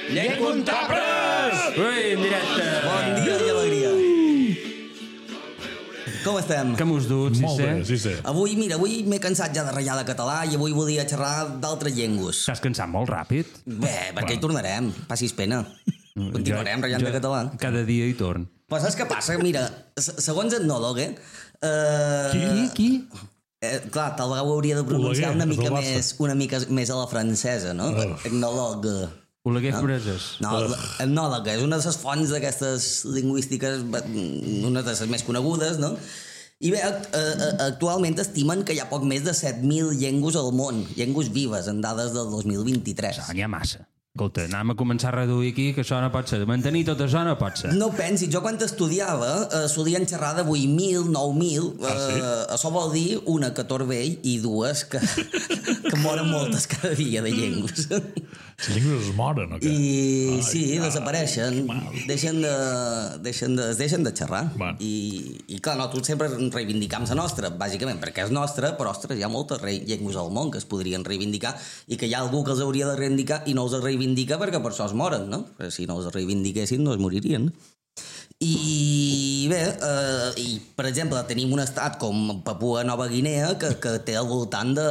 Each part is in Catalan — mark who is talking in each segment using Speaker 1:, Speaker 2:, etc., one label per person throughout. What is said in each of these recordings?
Speaker 1: Llengüentapres!
Speaker 2: Ui, en directe!
Speaker 3: Bon dia i alegria. Com estem?
Speaker 2: Que mos dut,
Speaker 1: Molt bé, sí, sí.
Speaker 3: Avui m'he cansat ja de ratllar de català i avui volia xerrar d'altres llengües.
Speaker 2: T'has cansat molt ràpid?
Speaker 3: Bé, perquè hi tornarem, passis pena. Continuarem ratllant de català.
Speaker 2: Cada dia hi torn.
Speaker 3: Però saps què passa? Mira, segons etnòleg,
Speaker 2: Qui?
Speaker 3: clar, tal vegada ho hauria de pronunciar
Speaker 1: Oleguer,
Speaker 3: una mica més a la francesa, no? Etnòleg.
Speaker 2: Oleguer Freses.
Speaker 3: No, etnòleg és una de les fonts d'aquestes lingüístiques, una de les més conegudes, no? I bé, actualment estimen que hi ha poc més de 7.000 llengües al món, llengües vives, en dades del 2023.
Speaker 2: N'hi ha massa. Escolta, anem a començar a reduir aquí, que això no pot ser. De mantenir tot això no pot ser.
Speaker 3: No pensis, jo quan estudiava solien xerrar de 8.000, 9.000.
Speaker 1: Sí?
Speaker 3: Això vol dir una que torbell i dues que moren moltes cada dia de llengües.
Speaker 1: Les llengües es moren, o què?
Speaker 3: I sí, desapareixen, deixen de xerrar.
Speaker 1: Bueno.
Speaker 3: I clar, no, tu sempre reivindicam la nostra, bàsicament, perquè és nostra, però ostres, hi ha moltes llengües al món que es podrien reivindicar i que hi ha algú que els hauria de reivindicar i no els reivindica perquè per això es moren, no? Perquè si no els reivindiquessin no es moririen. I bé, per exemple, tenim un estat com Papua Nova Guinea que té al voltant de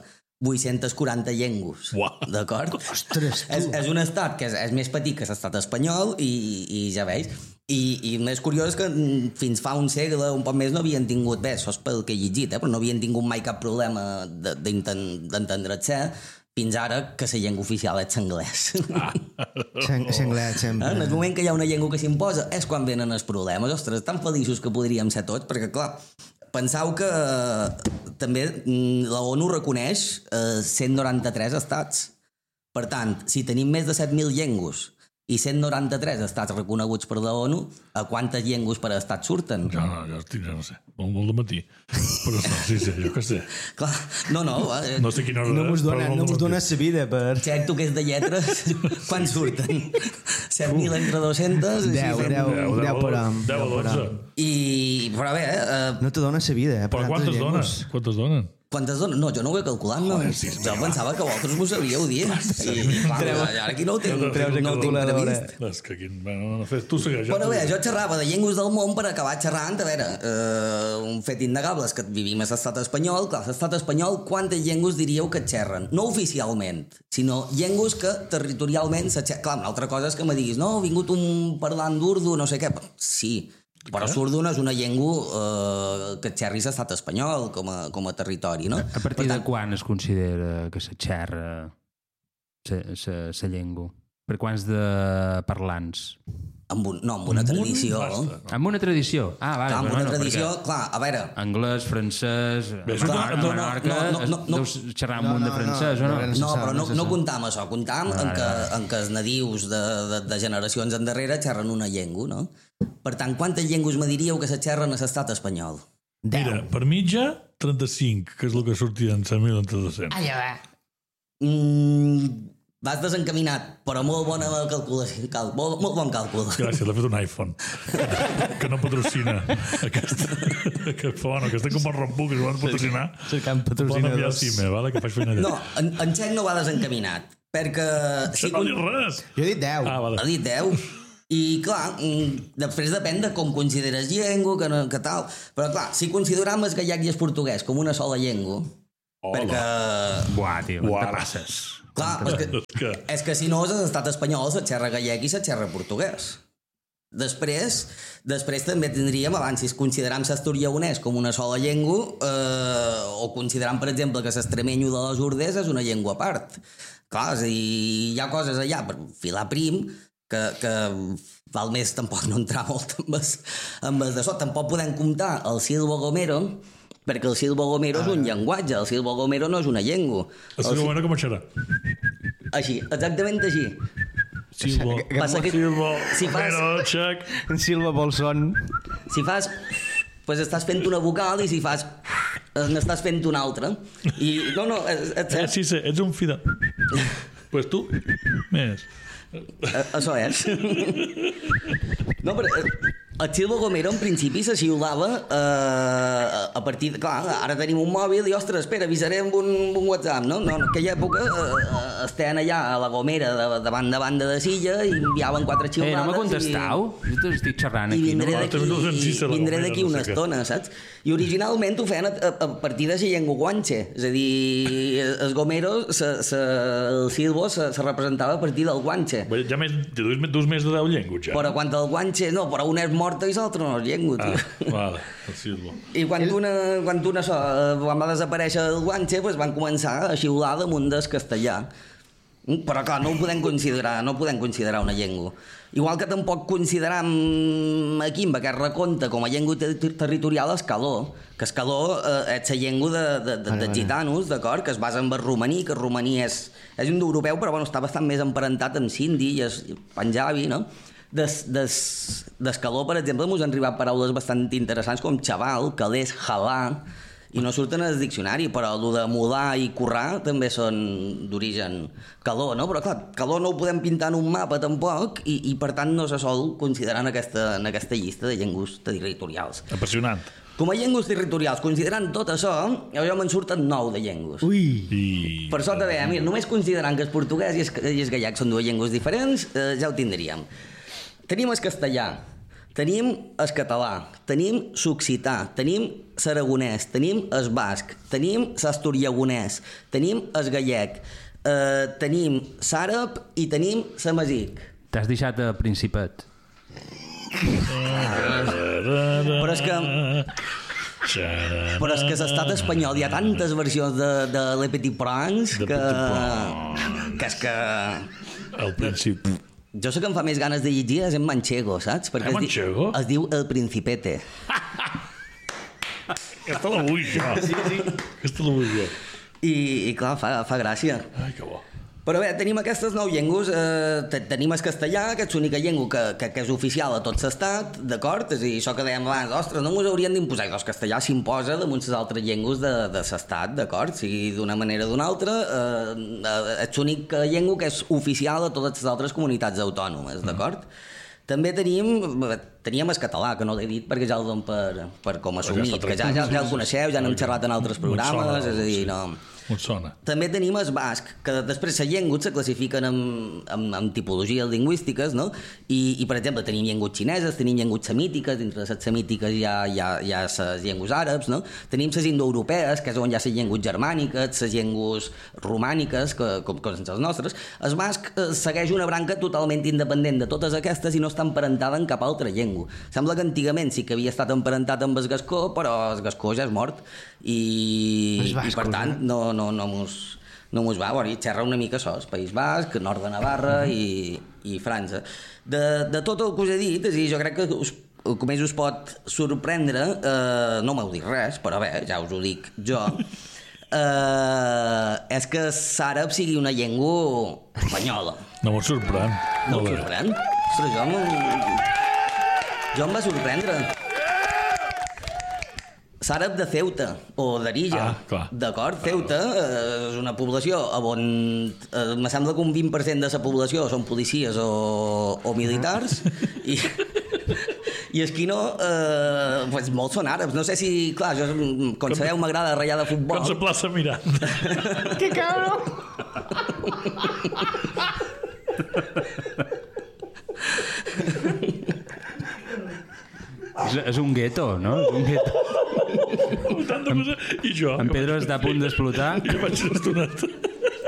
Speaker 3: 840 llengües.
Speaker 1: Uau.
Speaker 3: D'acord?
Speaker 2: Ostres, tu!
Speaker 3: És un estat que és més petit que l'estat espanyol i ja veus. I més curiós és que fins fa un segle, un poc més, no havien tingut, bé, això és pel que he llegit, però no havien tingut mai cap problema d'entendre-se fins ara que la llengua oficial és l'anglès.
Speaker 4: L'anglès sempre.
Speaker 3: En el moment que hi ha una llengua que s'imposa és quan venen els problemes. Ostres, tan feliços que podríem ser tots, perquè clar, penseu que també la ONU reconeix 193 estats. Per tant, si tenim més de 7.000 llengües i 193 estats reconeguts per la ONU, a quantes llengües per estat surten?
Speaker 1: Jo no sé, molt de matí. Però sí, jo què sé.
Speaker 3: Clar, no.
Speaker 1: No sé quina hora
Speaker 4: No mos dona la vida per...
Speaker 3: Check tu que és de lletres, quan surten? 7.000 entre 200?
Speaker 4: 10 per any.
Speaker 1: 10 o 12.
Speaker 3: Però bé...
Speaker 4: No te dona la vida,
Speaker 1: Però quantes donen?
Speaker 3: Quantes donen? No, jo no ho he calculat, no. Jo pensava que vosaltres m'ho sabríeu dir. I clar, ara aquí no ho tinc previst.
Speaker 1: És que aquí, no fes, tu segueix.
Speaker 3: Però bé, jo xerrava de llengües del món per acabar xerrant, a veure, un fet innegable és que vivim a l'estat espanyol. Clar, l'estat espanyol, quantes llengües diríeu que xerren? No oficialment, sinó llengües que territorialment s'aixerren. Clar, una altra cosa és que me diguis, no, ha vingut un parlant d'urdu, no sé què. Sí, però l'urdu no és una llengua que xerri l'estat espanyol com a territori, no?
Speaker 2: A partir de quan es considera que s'aixerra la llengua? Per quants de parlants?
Speaker 3: Amb una tradició.
Speaker 2: Amb una tradició? Ah, vale.
Speaker 3: Clar, amb una tradició, clar, a veure...
Speaker 2: Anglès, francès... A Menorca deus xerrar un munt de francès, o no?
Speaker 3: No, però no comptam això. Comptam en que els nadius de generacions endarrere xerren una llengua, no? Per tant, quantes llengües me diríeu que se xerren a l'estat espanyol?
Speaker 1: Mira, per mitja, 35, que és el que sortia en 100.000 entre 200.
Speaker 4: Allà va.
Speaker 3: Vas desencaminat, però molt bona calculació. Molt bon càlcul.
Speaker 1: Gràcies, l'ha fet un iPhone. Que no patrocina aquest fon, que estic com el Rambo, que es van patrocinar.
Speaker 4: Cercant patrocinadors.
Speaker 1: Poden enviar Cime, vale? Que faig feina allà.
Speaker 3: No, en Xec no va desencaminat, perquè...
Speaker 1: Això no diu res.
Speaker 4: Jo he dit 10.
Speaker 1: Ah, vale.
Speaker 3: Ha dit 10. I clar, després depèn de com consideres llengua, que tal. Però clar, si consideram el gallec i el portuguès com una sola llengua, perquè...
Speaker 2: Buah, tio, te passes.
Speaker 3: Clar, és que si no és l'estat espanyol, se xerra gallec i se xerra portuguès. Després també tindríem, abans, si consideram l'asturieonès com una sola llengua, o consideram, per exemple, que l'extremenyo de les Urdes és una llengua a part. Clar, és a dir, hi ha coses allà per filar prim que val més tampoc no entrar molt amb el de sot. Tampoc podem comptar el Silvo Gomero, perquè el Silvo Gomero és un llenguatge, el Silvo Gomero no és una llengua.
Speaker 1: El Silvo Gomero com a xerrar.
Speaker 3: Així, exactament així.
Speaker 1: Silvo,
Speaker 3: Gomero,
Speaker 1: Xec.
Speaker 4: En Silva Bolson.
Speaker 3: Si fas... Pues estàs fent una vocal i si fas... n'estàs fent una altra. I no,
Speaker 1: Sí, ets un fidel. Pues tu, més.
Speaker 3: Això és. No, però El Silva Gomero, en principi, se xiulava a partir de... Clar, ara tenim un mòbil i, ostres, espera, avisarem un WhatsApp, no? No, en aquella època estaven allà a la Gomera de banda de Silla i enviaven 4 xiulades...
Speaker 2: no m'ha contestau? Jo estic xerrant aquí, no?
Speaker 3: Vindré d'aquí una estona, saps? I originalment ho feien a partir de la llengua guanxe, és a dir, el Gomero, el Silvo se representava a partir del guanxe.
Speaker 1: Ja dus més de 10 llengües, ja.
Speaker 3: Però quan el guanxe... No, però una és morta i l'altra no és llengua, tio.
Speaker 1: Vale, el Silvo.
Speaker 3: I quan va desaparèixer el guanxe, doncs van començar a xiular damunt del castellà. Però clar, no ho podem considerar una llengua. Igual que tampoc consideram aquí, en aquest recompte, com a llengua territorial escaló, que escaló és la llengua de gitanos, d'acord, que es basa en el romaní, que el romaní és indoeuropeu, però bueno, està bastant més emparentat amb sindi i panjabi, no? D'escaló, per exemple, ens han arribat paraules bastant interessants com xaval, calés, halà, i no surten al diccionari, però el de mudar i currar també són d'origen caló, no? Però clar, caló no ho podem pintar en un mapa tampoc i per tant no se sol considerar en aquesta llista de llengües territorials.
Speaker 1: Apassionant.
Speaker 3: Com a llengües territorials, considerant tot això, jo me'n surten 9 de llengües.
Speaker 4: Ui!
Speaker 3: Per sota bé, mira, només considerant que el portuguès i el gallec són 2 llengües diferents, ja ho tindríem. Tenim el castellà, tenim el català, tenim l'occità, tenim l'aragonès, tenim el basc, tenim l'asturiagonès, tenim el gallec, tenim l'àrab i tenim l'amazic.
Speaker 2: T'has deixat el Principat.
Speaker 3: Però és que l'estat espanyol hi ha tantes versions de Le Petit Prince que és que...
Speaker 1: El Principi.
Speaker 3: Jo sé que em fa més ganes de llegir és en manchego, saps? Perquè
Speaker 1: manchego?
Speaker 3: Es diu El Principete.
Speaker 1: Aquesta la vull jo. Sí. Aquesta la vull jo.
Speaker 3: I clar, fa gràcia.
Speaker 1: Ai, que bo.
Speaker 3: Però bé, tenim aquestes 9 llengües. Tenim el castellà, que és l'única llengua que és oficial a tot l'estat, d'acord? És a dir, això que dèiem abans, ostres, no ens haurien d'imposar. El castellà s'imposa damunt les altres llengües de l'estat, d'acord? Sigui d'una manera o d'una altra, és l'única llengua que és oficial a totes les altres comunitats autònomes, d'acord? També teníem el català, que no l'he dit perquè ja el donem per com assumit, que ja el coneixeu, ja n'hem xerrat en altres programes, és a dir, no...
Speaker 1: On sona?
Speaker 3: També tenim el basc, que després les llengües se classifiquen en tipologies lingüístiques, no? I per exemple, tenim llengües xineses, tenim llengües semítiques, dintre de les semítiques hi ha les llengües àrabs, no? Tenim les indoeuropees, que és on hi ha les llengües germàniques, les llengües romàniques, com són les nostres. El basc segueix una branca totalment independent de totes aquestes i no està emparentada en cap altra llengua. Sembla que antigament sí que havia estat emparentat amb el gascó, però el gascó ja és mort i per tant no mos va, bueno, xerra una mica això, el País Basc, nord de Navarra i França. De tot el que us he dit, és a dir, jo crec que com més us pot sorprendre, no m'heu dit res, però bé, ja us ho dic jo, és que l'àrab sigui una llengua espanyola.
Speaker 1: No m'ho sorprèn.
Speaker 3: No m'ho sorprèn? Ostres, jo em va sorprendre. L'àrab de Ceuta, o d'Arija, d'acord? Ceuta és una població on me sembla que un 20% de la població són policies o militars i els que no, pues molts són àrabs. No sé si, clar, jo, com sabeu, m'agrada ratllar de futbol.
Speaker 1: Com la plaça Miranda.
Speaker 4: Que cabro!
Speaker 2: És un gueto, no? És un gueto.
Speaker 1: I jo.
Speaker 2: En Pedro està a punt d'explotar.
Speaker 1: Jo vaig estonat.